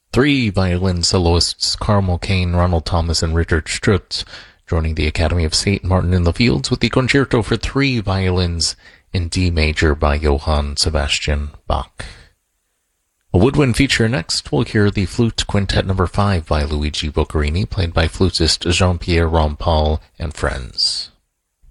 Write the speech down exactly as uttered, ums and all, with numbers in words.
Three violin soloists, Carl Mulcahy, Ronald Thomas, and Richard Strutz, joining the Academy of Saint Martin in the Fields with the Concerto for Three Violins in D major by Johann Sebastian Bach. A woodwind feature next, we'll hear the Flute Quintet number five by Luigi Boccherini, played by flutist Jean-Pierre Rampal and friends.